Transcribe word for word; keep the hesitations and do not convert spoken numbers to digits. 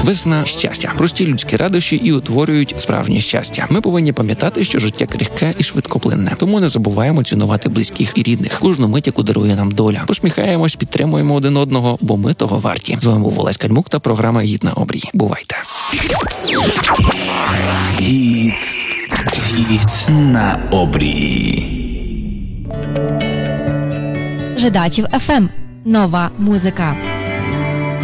Весна – щастя. Прості людські радощі і утворюють справжнє щастя. Ми повинні пам'ятати, що життя крихке і швидкоплинне. Тому не забуваємо цінувати близьких і рідних. Кожну мить, яку дарує нам доля. Посміхаємось, підтримуємо один одного, бо ми того варті. З вами був Олесь Кальмук та програма «Гід на обрій». Бувайте. Гід. Гід на обрій. Жидачів еф ем. Нова музика.